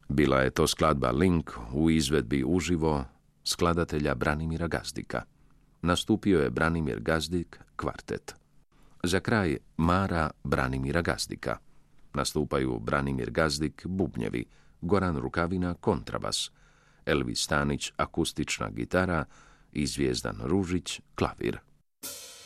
Bila je to skladba Link u izvedbi uživo skladatelja Branimira Gazdika. Nastupio je Branimir Gazdik kvartet. Za kraj Mara Branimira Gazdika. Nastupaju Branimir Gazdik bubnjevi, Goran Rukavina kontrabas, Elvis Stanić akustična gitara i Zvijezdan Ružić klavir.